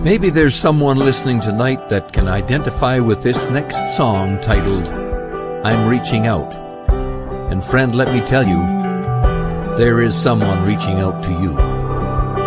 Maybe there's someone listening tonight that can identify with this next song titled, I'm Reaching Out. And friend, let me tell you, there is someone reaching out to you.